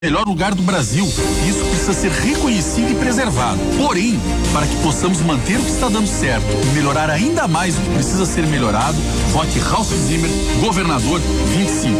melhor lugar do Brasil. Isso precisa ser reconhecido e preservado. Porém, para que possamos manter o que está dando certo e melhorar ainda mais o que precisa ser melhorado, vote Ralph Zimmer, governador 25.